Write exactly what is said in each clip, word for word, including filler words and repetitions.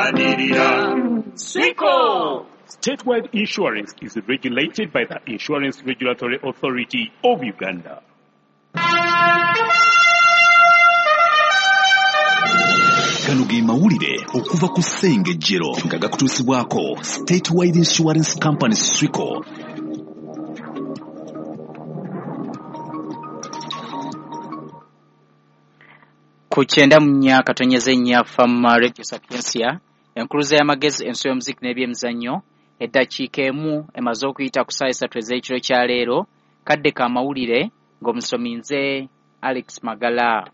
Lwanirira. Siko! Statewide insurance is regulated by the Insurance Regulatory Authority of Uganda. Kano ge mawulire okuva ku Ssengejjero nga gakutuusibwako Statewide Insurance Company Siko. Kuchenda munya katonyeze nya fama radio sapiensia enkuluza y'amagezi enso y'omuziki n'ebyemizannyo eddakiika emu emaze okuyita ku ssaawa esatu ez'ekiro kya leero kadde ka mawulire ng'omusomi nze Alex Magala.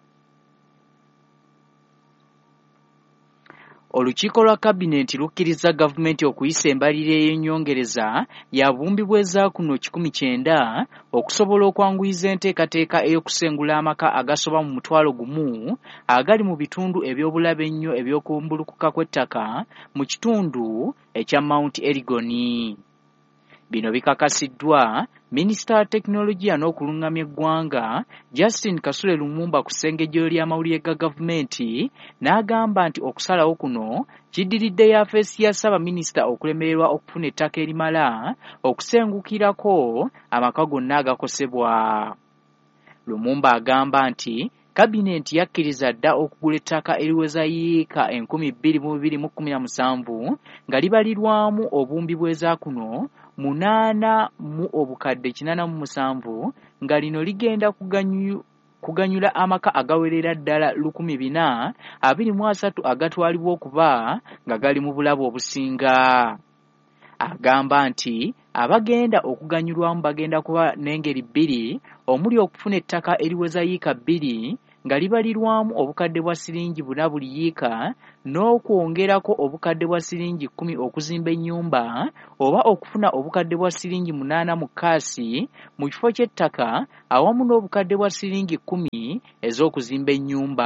Olukiiko lwa kabineti lukkiriza gavumenti okuyisa embalirira ey'ennyongereza ya bumbibweza kuno kikumi kyenda okusobola okwanguyiza enteekateeka ey'okusengula amaka agasoba mu mutwalo gumu agali mu bitundu eby'obulabe ennyo eby'okumbulukuka kw'ettaka mu kitundu ekya Mount Elgon. Bino bikakasiddwa Minisita wa Tekinologiya n'okulungamya eggwanga Justin Kasule Lumumba ku ssengejjero ly'amawulire ga gavumenti n'agamba nti okusalawo kuno kiddiridde yafeesi ya Ssaabaminisita okulemererwa okufuna ettaka erimala okusengukirako amaka gonna agakosebwa. Lumumba agamba nti kabinenti yakkiriza dda okugula ettaka eriweza yiika enkumi bbiri mu bibiri mu kkumi na musanvu nga libalirwamu obumbibweza kuno munaana mu obukadde kinaana mu musanvu nga lino ligenda kuganyu, kuganyula amaka agawerera ddala lukumi bina abiri mu asatu agatwalibwa okuba nga gali mu bulabe obusinga. Agamba nti abagenda okuganyulwamu bagenda kuba n'engeri bbiri omuli okufuna ettaka eriweza yiika bbiri nga libalirwamu obukadde bwa siringi buna buli yiika n'okwongerako obukadde bwa siringi kkumi okuzimba ennyumba oba okufuna obukadde bwa siringi munaana mu kaasi mu kifo ky'ettaka awamu n'obukadde bwa siringi kkumi ez'okuzimba ennyumba.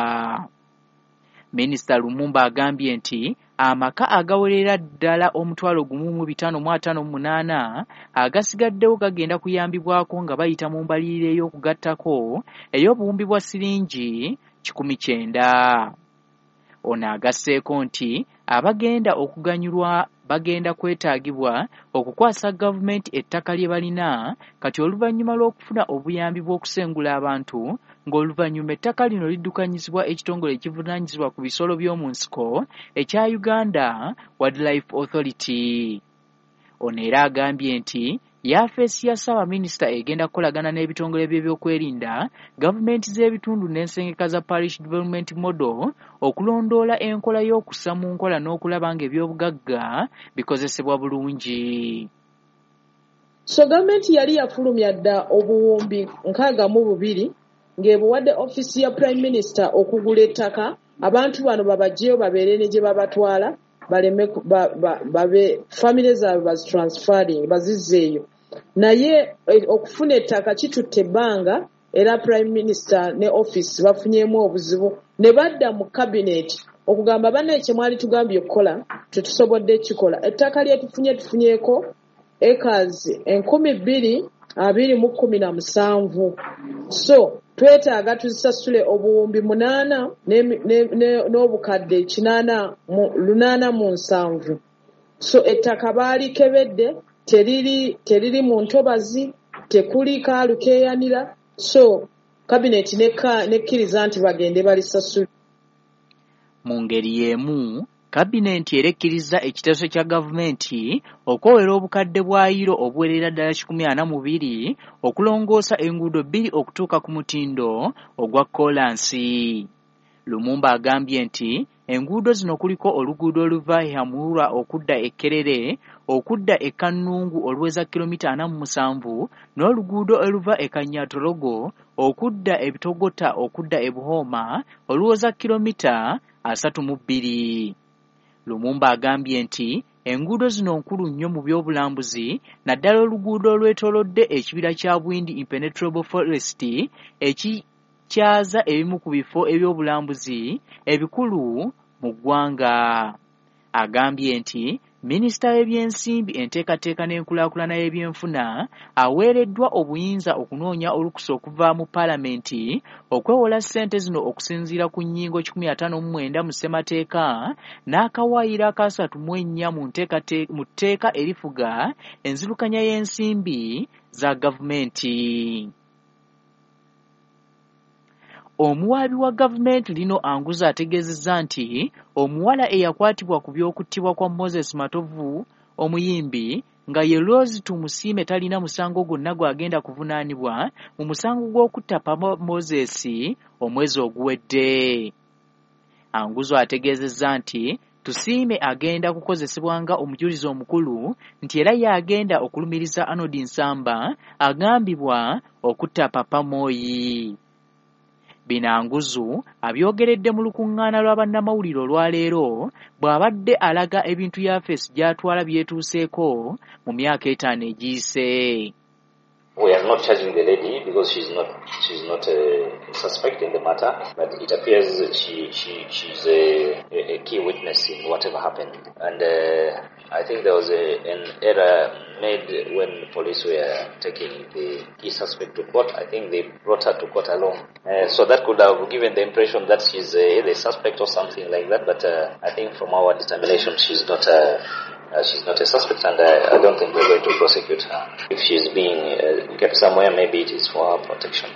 Minisita Lumumba agambye nti amaka agawerera ddala omutwalo gumu mu bitaano mu ataano mu munaana agasigaddewo gagenda kuyambibwako nga bayita mu mbalirira ey'okugattako ey'obuwumbi bwa siringi kikumi kyenda. Ono agasseeko nti abagenda okuganyulwa bagenda kwetaagibwa okukwasa gavumenti ettaka lye balina kati oluvannyuma lw'okufuna obuyambi bw'okusengula abantu ng'oluvannyuma ettaka lino liddukanyizibwa ekitongole ekivunaanyizibwa ku bisolo by'omu nsiko ekya Uganda Wildlife Authority. Ono era agambye nti yafeesi ya Ssaabaminisita egenda kukolagana n'ebitongole by'ebyokwerinda gavumenti z'ebitundu n'ensengeka za Parish Development Model okulondoola enkola y'okussa mu nkola n'okulaba ng'ebyobugagga bikozesebwa bulungi. So gavumenti yali yafulumya dda obuwumbi nkaaga mu bubiri ng'ebuwadde ofiisi ya Prime Minister okugula ettaka abantu bano babagyeyo babeere ne gye babatwala baleme babe famire zaabwe bazitransferring bazizzeeyo. Naye okufuna ettaka kitutte ebbanga era Prime Minister ne office bafunyeemu obuzibu ne badda mu cabinet okugamba banne kye mwali tugambye okukola tetusobodde kikola. Ettaka lye tufunye tufunyeeko acres enkumi bbiri abiri mu kkumi na musanvu. So twetaaga tuzisasule obuwumbi munaana n'obukadde kinaana lunaana mu nsanvu. So ettaka baalikebedde teriri teriri mu ntobazi tekuli kaalukeeyanira. So kabineti nekkiriza nti bagende balisasule. Mu ngeri y'emu kabinenti erekkiriza ekiteeso kya gavumenti okwewera obukadde bwa yiro obuwerera ddala kikumi ana mu biri okulongoosa enguudo bbiri okutuuka ku mutindo ogwa koolansi. Lumumba agambye nti enguudo zino kuliko oluguudo oluva e Hamurwa okudda e Kerere okudda e Kannungu oluweza kilomita ana mu musanvu n'oluguudo oluva e Kanyatologo okudda e Bitogota okudda e Buhoma oluweza kilomita asatu mu bbiri. Lumumba agambye nti enguudo zino nkulu nnyo mu by'obulambuzi naddala oluguudo olwetoolodde ekibira kya Bwindi Impenetrable Forest ekikyaza ebimu ku bifo eby'obulambuzi ebikulu mu ggwanga. Agambye nti Minisita w'ebyensimbi enteekateeka n'enkulaakulana y'ebyenfuna aweereddwa obuyinza okunoonya olukusa okuva mu paalamenti okwewola ssente zino okusinziira ku nnyingo kikumi ataano mu mwenda mu ssemateeka n'akawaayiro akaasatu mu ennya mu tteeka erifuga enzirukanya y'ensimbi za gavumenti. Omuwaabi wa gavumenti lino Anguza ategeezezza nti omuwala eyakwatibwa ku by'okuttibwa kwa Moses Matovu omuyimbi nga ye Rose Tumusiime talina musango gwonna gw'agenda kuvunaanibwa mu musango gw'okutta Papa Moses omwezi oguwedde. Anguza ategeezezza nti Tusiime agenda kukozesebwa nga omujulizi omukulu nti era y'agenda okulumiriza Arnold Nsamba agambibwa okutta Papa Moyi. Binanguzu abyogeredde mu lukuŋŋaana lwa bannamawulire olwaleero bw'abadde alaga ebintu yafeesi gy'atwala byetuuseeko mu myaka etaano egiyise. We are not charging the lady because she's not she's not a suspect in the matter, but it appears that she she she's a, a key witness in whatever happened. And uh, I think there was a, an error made when police were taking the key suspect to court. I think they brought her to court alone, uh, so that could have given the impression that she's a, the suspect or something like that. But uh, I think from our determination, she's not a Uh, she's not a suspect, and uh, I don't think we're going to prosecute her. If she's being uh, kept somewhere, maybe it is for her protection.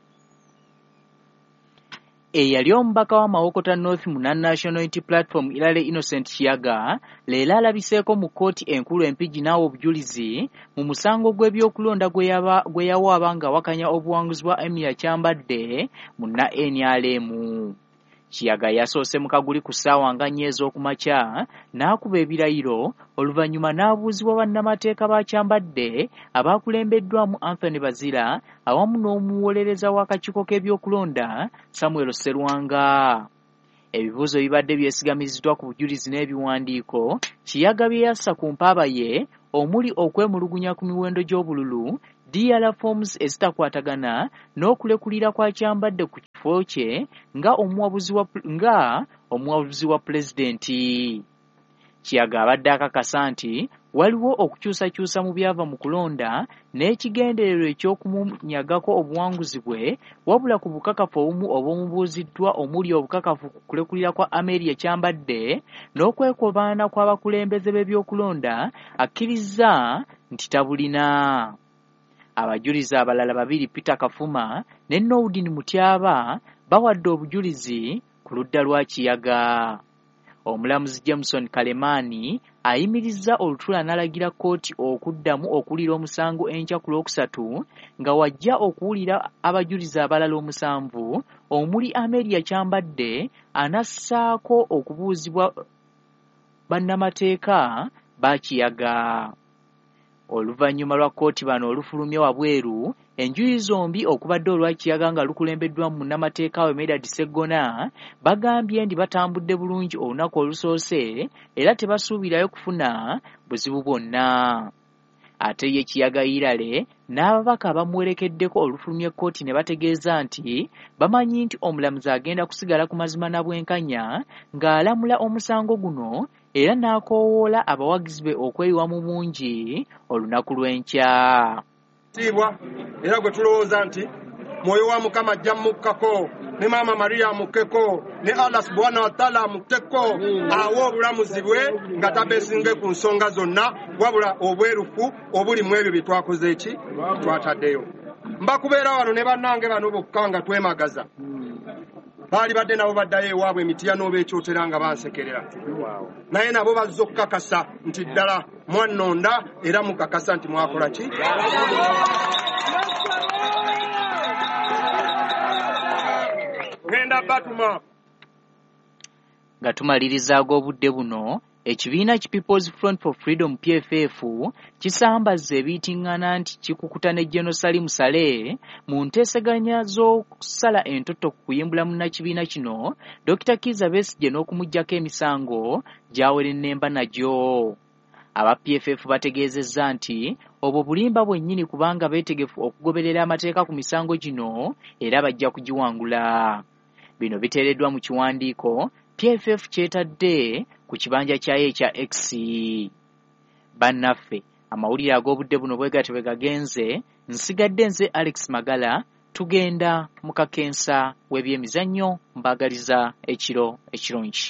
Eyali omubaka wa Mawokota North mu National Unity Platform Irale Innocent Kiyaga leero alabiseeko mu kkooti enkulu empigi n'awo obujulizi mu musango gw'ebyokulonda gwe yawaaba nga wakanya obuwanguzi bwa Emir Kyambadde mu N R M. Kiyaga yasoose mu kaguli ku ssaawa nga nnya ez'okumakya n'akuba ebirayiro oluvannyuma n'abuuzibwa bannamateeka ba Kyambadde abaakulembeddwamu Anthony Bazira awamu n'omuwolereza w'akakiiko k'ebyokulonda Samuel Sserwanga. Ebibuuzo bibadde byesigamiziddwa ku bujulizi n'ebiwandiiko Kiyaga bye yassa ku mpaaba ye omuli okwemulugunya ku miwendo gy'obululu, D R forms ezitakwatagana n'okulekulira kwa Kyambadde ku kifo kye nga omuwabuzi wa nga omuwabuzi wa pulezidenti. Kiyaga abadde akakasa nti waliwo okukyusakyusa mu byava mu kulonda n'ekigendererwa eky'okumunyagako obuwanguzi bwe wabula ku bukakafu obumu obw'omubuuziddwa omuli obukakafu ku kulekulira kwa Amelia Kyambadde n'okwekobaana kw'abakulembeze b'ebyokulonda akkiriza nti tabulina. Abajulizi abalala babiri Peter Kafuma ne Noudin Mutyaba bawadde obujulizi ku ludda lwa Kiyaga. Omulamuzi Jameson Kalemani ayimirizza olutula n'alagira kkooti okuddamu okuwulira omusango enkya ku lwokusatu nga wajja okuwulira abajulizi abalala omusanvu omuli Amelia Kyambadde anassaako okubuuzibwa bannamateeka ba Kiyaga. Oluvannyuma lwa kkooti bano olufulumya wabweru enjuyi zombi okubadde olwa Kiyaga nga lukulembeddwa mu munnamateeka we Medad Sseggona bagambye ndi batambudde bulungi olunaku olusoose era tebasuubirayo kufuna buzibu bwonna. Ate ye Kiyaga Irale n'ababaka abamuwerekeddeko olufulumya kkooti ne bategeeza nti bamanyi nti omulamuzi agenda kusigala ku mazima na bwenkanya ng'alamula omusango guno era n'akoowoola abawagizi be okweyiwa mu bungi olunaku lw'enkya. Tiibwa era gwe tulowooza nti mwoyo wa Mukama ajja mukkako ne Maama Maria mukkeko ne Allah subhanahu wa ta'ala mukkeko awo obulamuzi bwe nga tabeesinge ku nsonga zonna wabula obwerufu obuli mu ebyo bye twakoze eki twataddeyo. Mbakubeera wano ne bannange bano bokka nga twemagaza baali badde nabo baddayo ewaabwe emitiya n'obeekyotera nga bansekerera naye nabo bazza okukakasa nti ddala mwannonda era mukakasa nti mwakola ki. Ngenda batuma nga tumaliriza ag'obudde buno ekibiina ki People's Front for Freedom P F F kisambazza ebiitiŋŋana nti kikukuta ne General Salim Saleh mu nteeseganya z'okusala entoto ku kuyimbula munnakibiina kino Doctor Kizza Besigye n'okumuggyako emisango gy'awera ennemba nagyo. Aba P F F bategeezezza nti obwo bulimba bwennyini kubanga beetegefu okugoberera amateeka ku misango gino era bajja kugiwangula. Bino biteereddwa mu kiwandiiko P F F kyetadde ku kibanja kyayo ekya X. bannaffe amawulire ag'obudde buno bwe gatyo bwe gagenze nsigadde nze Alex Magala tugenda mu kakensa w'ebyemizannyo mbaagaliza ekiro ekirungi.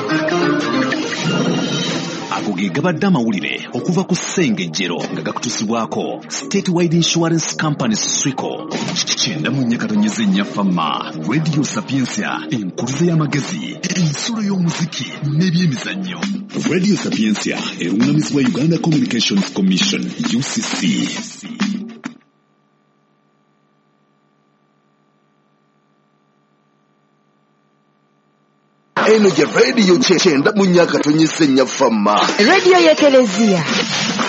Ago ge gabadde amawulire okuva ku ssengejjero nga gakutusibwako State Wide Insurance Company Swico. Kyenda mu nnyakatonnyeze nnyafamma Radio Sapiensia enkuluze y'amagezi ensulo y'omuziki n'ebyemizannyo. Radio Sapiensia erungamizibwa Uganda Communications Commission U C C. Eno je radio kyenda mu nnyakatonnyeze nnyafamma. Radio y'Ekelezia.